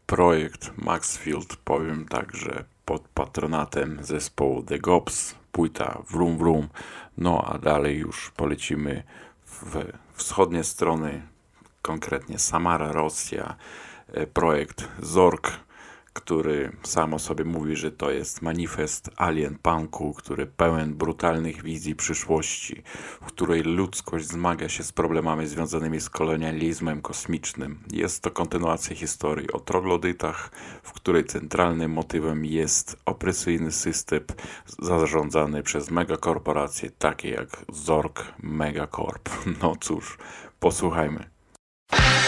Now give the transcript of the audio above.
Projekt Maxfield, powiem tak, że pod patronatem zespołu The Gops, płyta Vroom Vroom, no a dalej już polecimy w wschodnie strony, konkretnie Samara, Rosja, projekt Zork, który sam o sobie mówi, że to jest manifest alien punku, który pełen brutalnych wizji przyszłości, w której ludzkość zmaga się z problemami związanymi z kolonializmem kosmicznym. Jest to kontynuacja historii o troglodytach, w której centralnym motywem jest opresyjny system zarządzany przez megakorporacje takie jak Zork Megacorp. No cóż, posłuchajmy.